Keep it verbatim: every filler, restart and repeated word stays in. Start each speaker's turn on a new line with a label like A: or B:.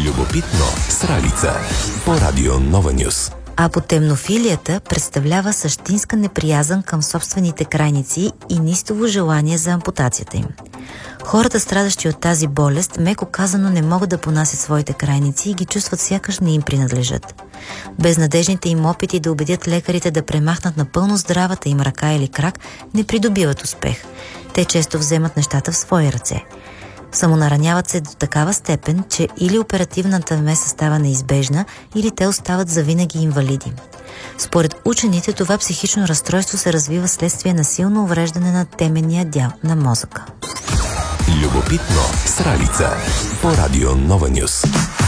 A: Любопитно с Ралица по Радио Нова Нюс.
B: Апотемнофилията представлява същинска неприязън към собствените крайници и неистово желание за ампутацията им. Хората, страдащи от тази болест, меко казано не могат да понасят своите крайници и ги чувстват сякаш не им принадлежат. Безнадежните им опити да убедят лекарите да премахнат напълно здравата им ръка или крак не придобиват успех. Те често вземат нещата в свои ръце. Самонараняват се до такава степен, че или оперативната намеса става неизбежна, или те остават завинаги инвалиди. Според учените, това психично разстройство се развива следствие на силно увреждане на теменния дял на мозъка.
A: Любопитно с Ралица по Радио Нова Нюс.